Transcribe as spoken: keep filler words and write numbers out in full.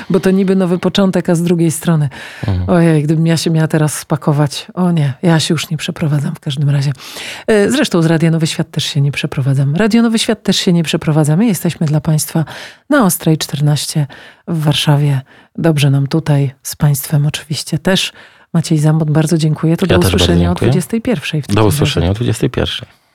Bo to niby nowy początek, a z drugiej strony mhm. ojej, gdybym ja się miała teraz spakować. O nie, ja się już nie przeprowadzam w każdym razie. Zresztą z Radia Nowy Świat też się nie przeprowadzam. Radio Nowy Świat też się nie przeprowadzamy. Jesteśmy dla Państwa na Ostrej czternaście w Warszawie. Dobrze nam tutaj, z Państwem oczywiście też. Maciej Zambon, bardzo dziękuję. To ja do usłyszenia o dwudziestej pierwszej. Do usłyszenia o dwudziestej pierwszej.